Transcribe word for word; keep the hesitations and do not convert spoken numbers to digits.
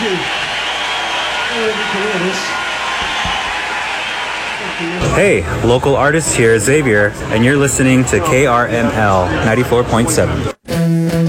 Hey, local artist here, Xavier, and you're listening to K R M L ninety-four point seven.